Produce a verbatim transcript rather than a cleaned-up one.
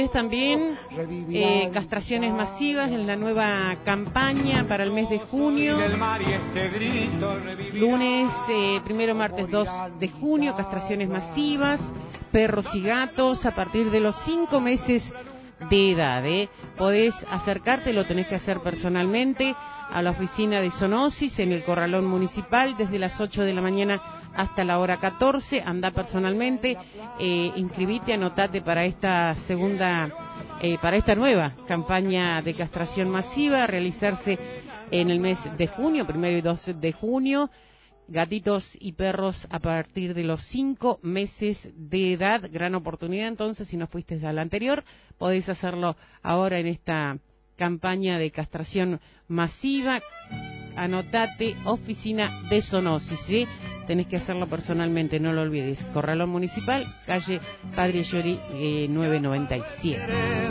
También eh, castraciones masivas en la nueva campaña para el mes de junio. Lunes, eh, primero, martes dos de junio, castraciones masivas, perros y gatos a partir de los cinco meses de edad. ¿eh? Podés acercarte, lo tenés que hacer personalmente, a la oficina de zoonosis en el Corralón Municipal desde las ocho de la mañana hasta la hora catorce. Anda personalmente, eh, inscribite, anotate para esta segunda, eh, para esta nueva campaña de castración masiva a realizarse en el mes de junio, primero y dos de junio. Gatitos y perros a partir de los cinco meses de edad. Gran oportunidad, entonces, si no fuiste a la anterior, podéis hacerlo ahora en esta campaña de castración masiva. Anotate, oficina de zoonosis, ¿sí? Tenés que hacerlo personalmente, no lo olvides. Corralón Municipal, calle Padre Llori, eh, novecientos noventa y siete.